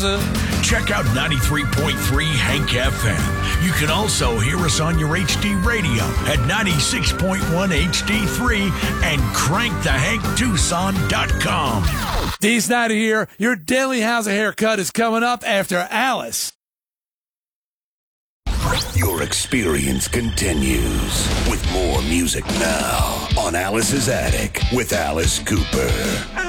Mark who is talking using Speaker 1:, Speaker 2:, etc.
Speaker 1: Check out 93.3 Hank FM. You can also hear us on your HD radio at 96.1 HD3 and crankthehanktucson.com.
Speaker 2: Dee Snider here. Your daily How's a Haircut is coming up after Alice.
Speaker 3: Your experience continues with more music now on Alice's Attic with Alice Cooper.